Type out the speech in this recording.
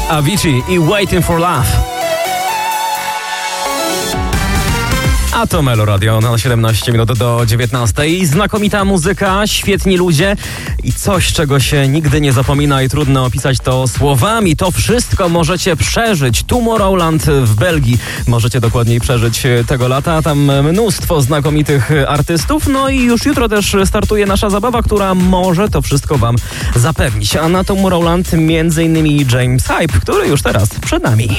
Avicii i Waiting for Love. A to Melo Radio na 17 minut do 19. Znakomita muzyka, świetni ludzie i coś, czego się nigdy nie zapomina i trudno opisać to słowami. To wszystko możecie przeżyć. Tomorrowland w Belgii możecie dokładniej przeżyć tego lata. Tam mnóstwo znakomitych artystów. No i już jutro też startuje nasza zabawa, która może to wszystko wam zapewnić. A na Tomorrowland m.in. James Hype, który już teraz przed nami.